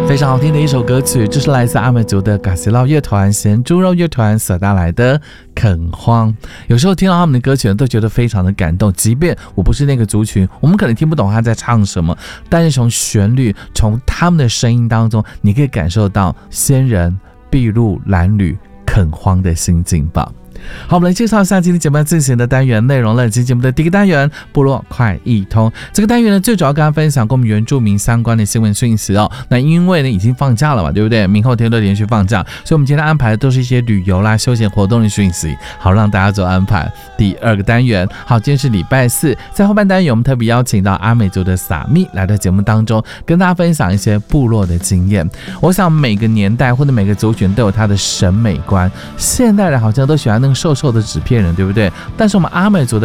非常好听的一首歌曲，这是来自阿美族的嘎西捞乐团、咸猪肉乐团所带来的《垦荒》。有时候听到他们的歌曲都觉得非常的感动，即便我不是那个族群，我们可能听不懂他在唱什么，但是从旋律、从他们的声音当中，你可以感受到仙人、筚路蓝缕、垦荒的心境吧。好，我们来介绍一下今天节目进行的单元内容了。今天节目的第一个单元部落快易通，这个单元呢最主要跟大家分享跟我们原住民相关的新闻讯息哦。那因为呢已经放假了嘛，对不对？明后天都连续放假，所以我们今天安排的都是一些旅游啦、休闲活动的讯息，好让大家做安排。第二个单元，好，今天是礼拜四，在后半单元我们特别邀请到阿美族的撒密来到节目当中，跟大家分享一些部落的经验。我想每个年代或者每个族群都有他的审美观，现代人好像都喜欢那个瘦瘦的纸片人，对不对？但是我们阿美族的